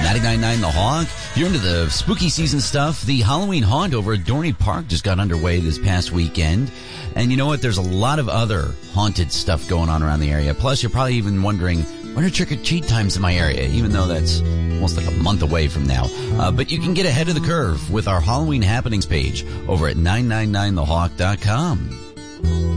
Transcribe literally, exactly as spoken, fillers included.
ninety-nine point nine The Hawk. If you're into the spooky season stuff, the Halloween Haunt over at Dorney Park just got underway this past weekend. And you know what? There's a lot of other haunted stuff going on around the area. Plus, you're probably even wondering, when are trick-or-treat times in my area? Even though that's almost like a month away from now. Uh, but you can get ahead of the curve with our Halloween happenings page over at nine nine nine the hawk dot com.